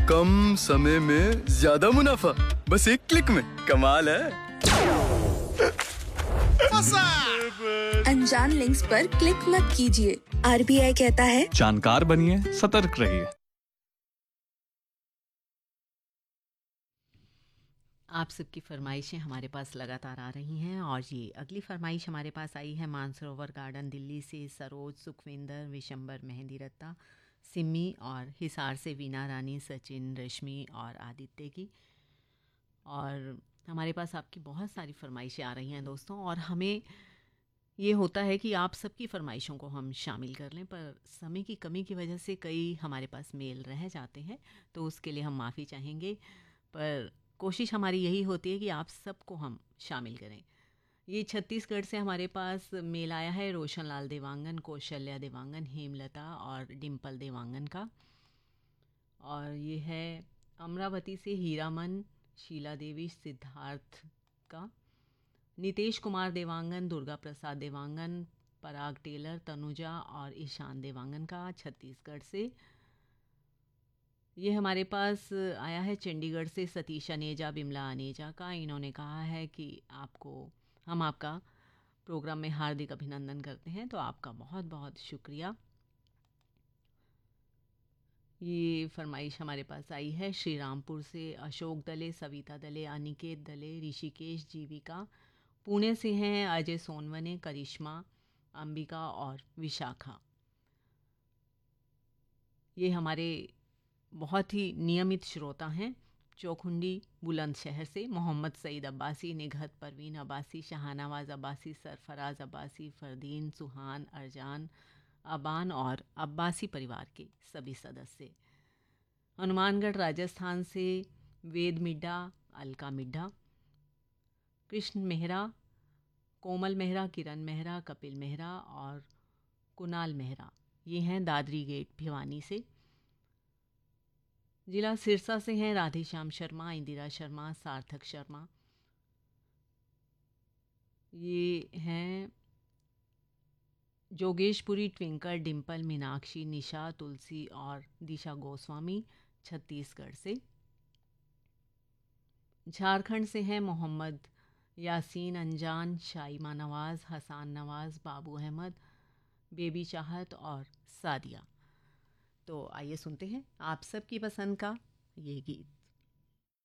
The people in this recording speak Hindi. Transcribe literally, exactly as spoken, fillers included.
कम समय में ज्यादा मुनाफा, बस एक क्लिक में। कमाल है। अनजान लिंक्स पर क्लिक मत कीजिए। आरबीआई कहता है जानकार बनिए, सतर्क रहिए। आप सबकी फरमाइशें हमारे पास लगातार आ रही हैं और ये अगली फरमाइश हमारे पास आई है मानसरोवर गार्डन दिल्ली से सरोज, सुखविंदर, विशंबर, मेहंदी रत्ता, सिमी और हिसार से वीना रानी, सचिन, रश्मि और आदित्य की। और हमारे पास आपकी बहुत सारी फरमाइशें आ रही हैं दोस्तों, और हमें ये होता है कि आप सबकी फरमाइशों को हम शामिल कर लें, पर समय की कमी की वजह से कई हमारे पास मेल रह जाते हैं, तो उसके लिए हम माफ़ी चाहेंगे। पर कोशिश हमारी यही होती है कि आप सबको हम शामिल करें। ये छत्तीसगढ़ से हमारे पास मेल आया है रोशन लाल देवांगन, कौशल्या देवांगन, हेमलता और डिम्पल देवांगन का। और ये है अमरावती से हीरामन, शीला देवी, सिद्धार्थ का, नितेश कुमार देवांगन, दुर्गा प्रसाद देवांगन, पराग टेलर, तनुजा और ईशान देवांगन का छत्तीसगढ़ से। ये हमारे पास आया है चंडीगढ़ से सतीश अनेजा, बिमला अनेजा का। इन्होंने कहा है कि आपको हम आपका प्रोग्राम में हार्दिक अभिनंदन करते हैं, तो आपका बहुत बहुत शुक्रिया। ये फरमाइश हमारे पास आई है श्री रामपुर से अशोक दले, सविता दले, अनिकेत दले, ऋषिकेश, जीविका। पुणे से हैं अजय सोनवने, करिश्मा, अंबिका और विशाखा। ये हमारे बहुत ही नियमित श्रोता हैं चौखुंडी बुलंदशहर से मोहम्मद सईद अब्बासी, निघत परवीन अब्बासी, शहानवाज अब्बासी, सरफराज अब्बासी, फरदीन, सुहान, अरजान, अबान और अब्बासी परिवार के सभी सदस्य। हनुमानगढ़ राजस्थान से वेद मिड्ढा, अलका मिड्ढा, कृष्ण मेहरा, कोमल मेहरा, किरण मेहरा, कपिल मेहरा और कुणाल मेहरा। ये हैं दादरी गेट भिवानी से। जिला सिरसा से हैं राधेश्याम शर्मा, इंदिरा शर्मा, सार्थक शर्मा। ये हैं जोगेशपुरी, ट्विंकल, डिम्पल, मीनाक्षी, निशा, तुलसी और दिशा गोस्वामी छत्तीसगढ़ से। झारखंड से हैं मोहम्मद यासीन अंजान, शाइमा नवाज़, हसान नवाज़, बाबू अहमद, बेबी चाहत और सादिया। तो आइए सुनते हैं आप सबकी पसंद का ये गीत।